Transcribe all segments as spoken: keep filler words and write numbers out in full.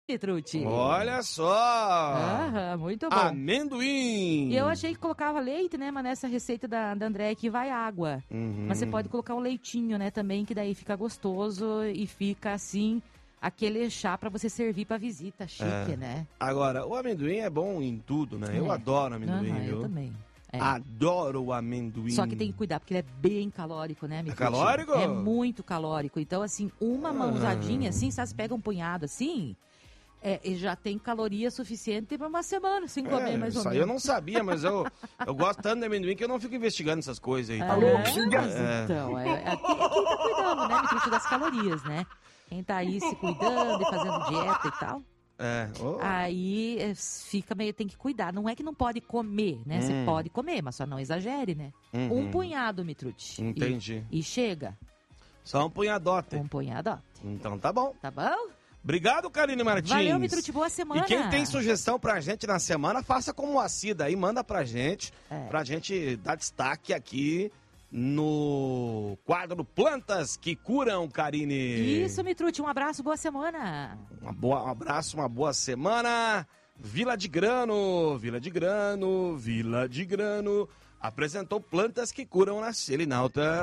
Truti. Olha só! Aham, muito bom. Amendoim! E eu achei que colocava leite, né? Mas nessa receita da, da André aqui vai água. Uhum. Mas você pode colocar um leitinho, né? Também, que daí fica gostoso e fica assim, aquele chá pra você servir pra visita. Chique, É. né? Agora, o amendoim é bom em tudo, né? Eu É. adoro amendoim, Aham, viu? eu também. É. Adoro o amendoim. Só que tem que cuidar, porque ele é bem calórico, né, meu É filho? calórico? É muito calórico. Então, assim, uma Ah. mãozadinha, assim, sabe? Você pega um punhado assim, é, e já tem caloria suficiente para uma semana sem comer, É, mais ou isso aí menos. eu não sabia, mas eu, eu gosto tanto de amendoim que eu não fico investigando essas coisas aí. É, Tá mas então, é, é, quem, quem tá cuidando, né, meu filho, das calorias, né? Quem tá aí se cuidando e fazendo dieta e tal. É. Oh. Aí é, fica meio, tem que cuidar. Não é que não pode comer, né? Você Hum. pode comer, mas só não exagere, né? Uhum. Um punhado, Mitrute. Entendi. E, e chega. Só um punhadote. Um punhado. Então tá bom. Tá bom? Obrigado, Karine Martins. Valeu, Mitrute. Boa semana. E quem tem sugestão pra gente na semana, faça como o Cida aí, manda pra gente, É. pra gente dar destaque aqui no quadro Plantas que Curam, Karine. Isso, Mitrute. Um abraço, boa semana. Uma boa, um abraço, uma boa semana. Vila de Grano, Vila de Grano, Vila de Grano apresentou Plantas que Curam na Selinalta.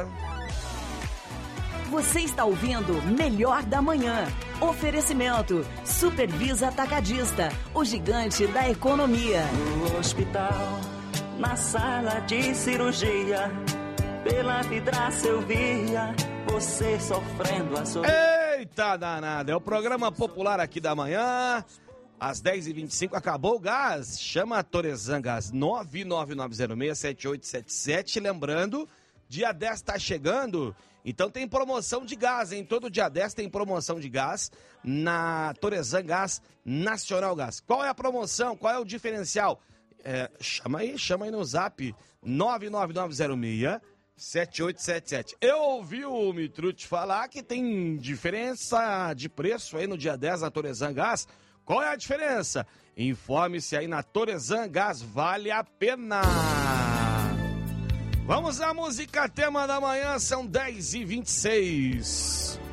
Você está ouvindo Melhor da Manhã. Oferecimento Supervisa Atacadista, o gigante da economia. No hospital, na sala de cirurgia, pela vidraça eu via você sofrendo a sua... Eita danada, é o programa popular aqui da manhã. Às dez e vinte e cinco, acabou o gás. Chama a Torezan Gás nove nove nove zero seis sete oito sete sete. Lembrando, dia dez tá chegando, então tem promoção de gás, hein? Todo dia dez tem promoção de gás na Torezan Gás Nacional Gás. Qual é a promoção? Qual é o diferencial? É, chama aí, chama aí no zap nove nove nove zero seis sete oito sete sete. Eu ouvi o Mitrute falar que tem diferença de preço aí no dia dez na Torezan Gás. Qual é a diferença? Informe-se aí na Torezan Gás, vale a pena. Vamos à música tema da manhã, são dez e vinte e seis.